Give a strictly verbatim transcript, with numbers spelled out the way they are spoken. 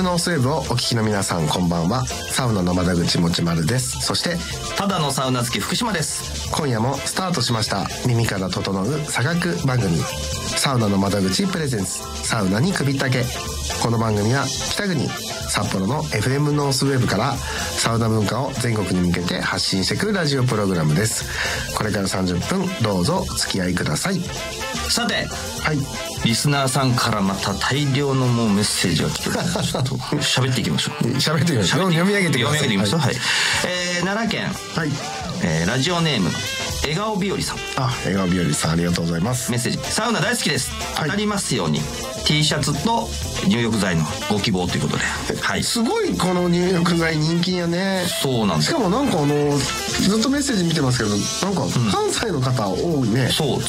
ノースウェーブをお聞きの皆さん、こんばんは。サウナの窓口もちまるです。そしてただのサウナ好き福島です。 今夜もスタートしました、耳から整う差学番組、サウナの窓口プレゼンツサウナに首ったけ。この番組は北国札幌の エフエム ノースウェーブからサウナ文化を全国に向けて発信してくるラジオプログラムです。これからさんじゅっぷんどうぞお付き合いください。 さて、 はい、 リスナーさんからまた大量のもうメッセージが来てるので、ちょっと喋っていきましょう。 喋っていきましょう。読み上げてください。 読み上げていきましょう。 はい、 はい。えー、奈良県、 はい、 えー、ラジオネーム笑顔日和さん。 あ、笑顔日和さん、ありがとうございます。 メッセージ、サウナ大好きです、 はい、 当たりますように T シャツと入浴剤のご希望ということで、はい、 すごいこの入浴剤人気やね。 そうなんです。 しかもなんかあのずっとメッセージ見てますけど、なんか関西の方多いね、 うん、そう